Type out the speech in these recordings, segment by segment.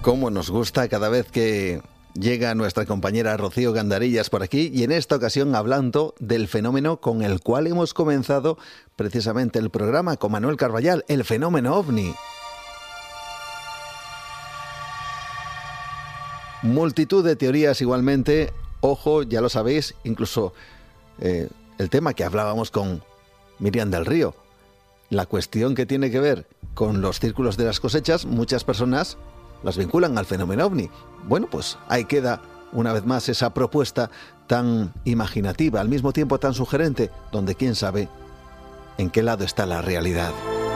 Cómo nos gusta cada vez que llega nuestra compañera Rocío Gandarillas por aquí, y en esta ocasión hablando del fenómeno con el cual hemos comenzado precisamente el programa con Manuel Carballal, el fenómeno OVNI. Multitud de teorías igualmente, ojo, ya lo sabéis, incluso el tema que hablábamos con Miriam del Río, la cuestión que tiene que ver con los círculos de las cosechas, muchas personas las vinculan al fenómeno OVNI. Bueno, pues ahí queda una vez más esa propuesta tan imaginativa, al mismo tiempo tan sugerente, donde quién sabe en qué lado está la realidad.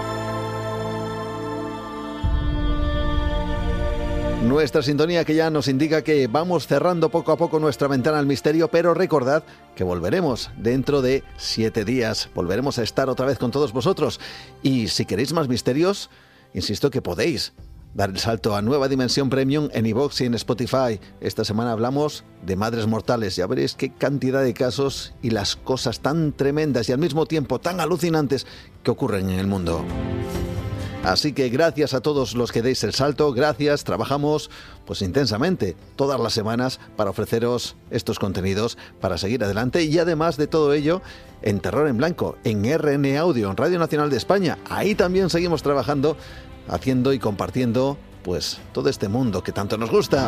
Nuestra sintonía que ya nos indica que vamos cerrando poco a poco nuestra ventana al misterio, pero recordad que volveremos dentro de 7 días. Volveremos a estar otra vez con todos vosotros. Y si queréis más misterios, insisto que podéis dar el salto a Nueva Dimensión Premium en iVoox y en Spotify. Esta semana hablamos de madres mortales. Ya veréis qué cantidad de casos y las cosas tan tremendas y al mismo tiempo tan alucinantes que ocurren en el mundo. Así que gracias a todos los que deis el salto, gracias, trabajamos pues intensamente todas las semanas para ofreceros estos contenidos para seguir adelante, y además de todo ello, en Terror en Blanco, en RN Audio, en Radio Nacional de España, ahí también seguimos trabajando, haciendo y compartiendo pues todo este mundo que tanto nos gusta.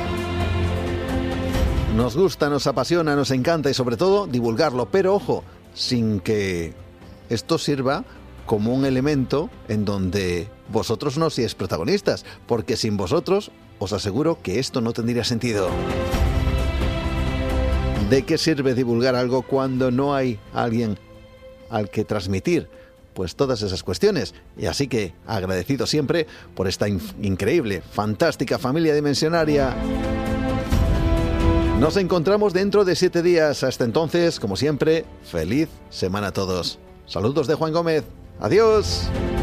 Nos gusta, nos apasiona, nos encanta y sobre todo divulgarlo, pero ojo, sin que esto sirva como un elemento en donde vosotros no seáis protagonistas, porque sin vosotros os aseguro que esto no tendría sentido. ¿De qué sirve divulgar algo cuando no hay alguien al que transmitir pues todas esas cuestiones? Y así que agradecido siempre por esta increíble, fantástica familia dimensionaria. Nos encontramos dentro de 7 días. Hasta entonces, como siempre, feliz semana a todos. Saludos de Juan Gómez. Adiós.